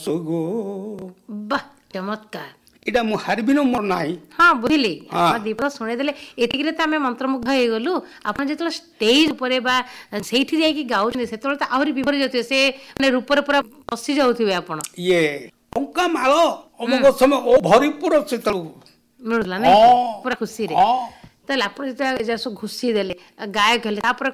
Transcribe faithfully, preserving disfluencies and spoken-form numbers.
ଗो ବାহ ଚମତ୍କାର। ଏଇଟା ମୁଁ ହାରିବିନ ମୋର ନାହିଁ। ହଁ ବୁଝିଲି ହଁ। ଆପଣ ଦୀପକ ଶୁଣେଇଦେଲେ ଏତିକିରେ ତ ଆମେ ମନ୍ତ୍ରମୁଗ୍ଧ ହେଇଗଲୁ। ଆପଣ ଯେତେବେଳେ ଷ୍ଟେଜ ଉପରେ ବା ସେଇଠି ଯାଇକି ଗାଉଛନ୍ତି ସେତେବେଳେ ତ ଆହୁରି ବିଭୋର ଯାଉଥିବେ ସେ ମାନେ ରୂପରେ ପୁରା ପଶି ଯାଉଥିବେ ଆପଣ। ଇଏ ଟଙ୍କା ମାଳ ଅମୁକ ସମୟ ଓ ଭରିପୁର ସେତେବେଳକୁ ମିଳୁଥିଲା ନାଇଁ କି? ହଁ ପୁରା ଖୁସିରେ। ହଁ। ତାହେଲେ ଆପଣ ଯେତେବେଳେ ସବୁ ଘୁଷି ଦେଲେ ଗାୟକ ହେଲେ ତାପରେ